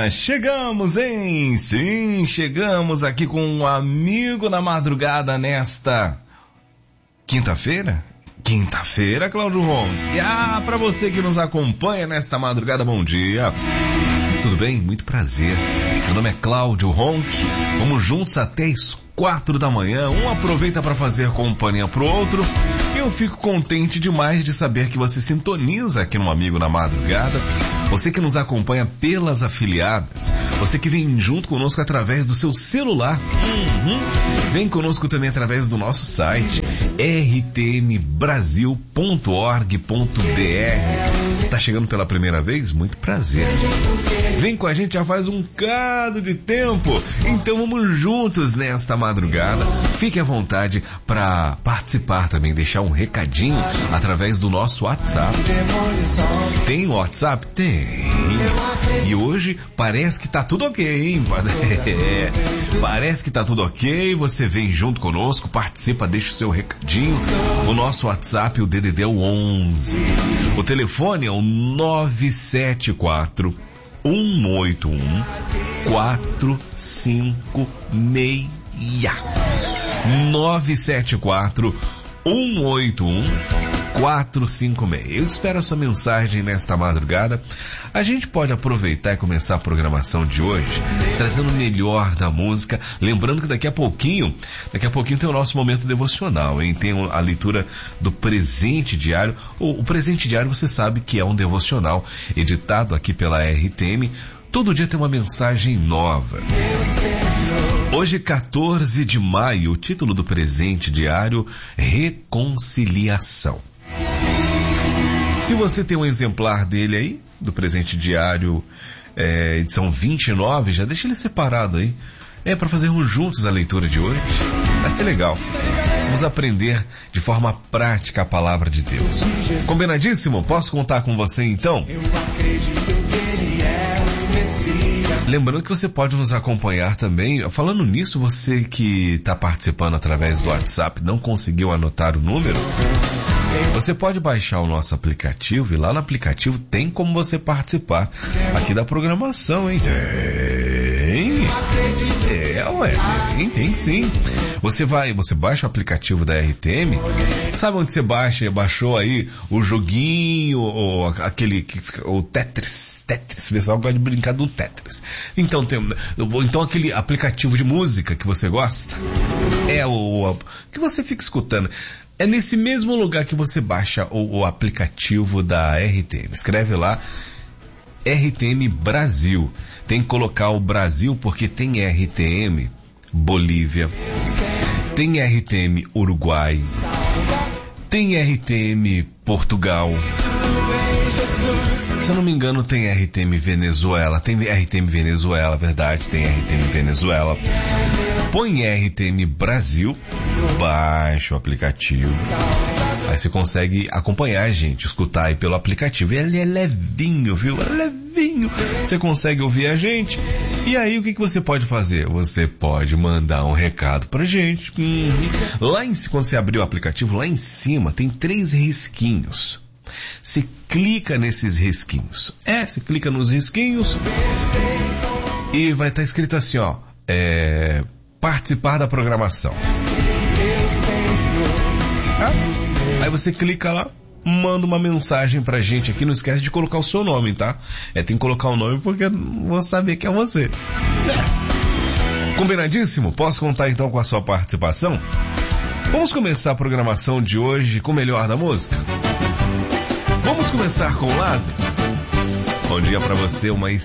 Chegamos, hein? Sim, chegamos aqui com um amigo na madrugada nesta quinta-feira? Quinta-feira, Cláudio Ron. E pra você que nos acompanha nesta madrugada, bom dia. Tudo bem? Muito prazer. Meu nome é Cláudio Ronk. Vamos juntos até as 4 da manhã. Um aproveita para fazer companhia pro outro. E eu fico contente demais de saber que você sintoniza aqui no Amigo na Madrugada. Você que nos acompanha pelas afiliadas. Você que vem junto conosco através do seu celular. Vem conosco também através do nosso site rtmbrasil.org.br. Tá chegando pela primeira vez? Muito prazer. Vem com a gente já faz um bocado de tempo. Então vamos juntos nesta madrugada. Fique à vontade para participar também, deixar um recadinho através do nosso WhatsApp. Tem WhatsApp? Tem. E hoje parece que tá tudo ok, hein? Parece que tá tudo ok. Você vem junto conosco, participa, deixa o seu recadinho. O nosso WhatsApp, o DDD é o 11. O telefone é o 974 181 456. 974 181 456. Eu espero a sua mensagem nesta madrugada. A gente pode aproveitar e começar a programação de hoje trazendo o melhor da música. Lembrando que daqui a pouquinho tem o nosso momento devocional, hein? Tem a leitura do presente diário. O presente diário você sabe que é um devocional editado aqui pela RTM. Todo dia tem uma mensagem nova. Hoje, 14 de maio, o título do presente diário, Reconciliação. Se você tem um exemplar dele aí, do presente diário, edição 29, já deixa ele separado aí. Para fazermos juntos a leitura de hoje. Vai ser legal. Vamos aprender de forma prática a palavra de Deus. Combinadíssimo? Posso contar com você então? Eu acredito que ele é o Messias. Lembrando que você pode nos acompanhar também. Falando nisso, você que está participando através do WhatsApp, não conseguiu anotar o número, você pode baixar o nosso aplicativo e lá no aplicativo tem como você participar aqui da programação, hein? Tem sim. Você baixa o aplicativo da RTM, sabe onde você baixou aí o joguinho, ou aquele que fica, o Tetris, o pessoal gosta de brincar do Tetris. Então aquele aplicativo de música que você gosta, o que você fica escutando. É nesse mesmo lugar que você baixa o aplicativo da RTM. Escreve lá, RTM Brasil. Tem que colocar o Brasil porque tem RTM Bolívia, tem RTM Uruguai, tem RTM Portugal. Se eu não me engano, tem RTM Venezuela. Tem RTM Venezuela, verdade, tem RTM Venezuela. Põe RTM Brasil, baixa o aplicativo. Aí você consegue acompanhar a gente, escutar aí pelo aplicativo. Ele é levinho, viu? É levinho. Você consegue ouvir a gente. E aí o que você pode fazer? Você pode mandar um recado pra gente. Quando você abrir o aplicativo, lá em cima tem 3 risquinhos. Você clica nesses risquinhos. Você clica nos risquinhos e vai estar escrito assim, participar da programação. Aí você clica lá, manda uma mensagem pra gente aqui. Não esquece de colocar o seu nome, tá? Tem que colocar o nome porque eu não vou saber que é você. Combinadíssimo? Posso contar então com a sua participação? Vamos começar a programação de hoje com o melhor da música? Vamos começar com Lázaro. Bom dia pra você, uma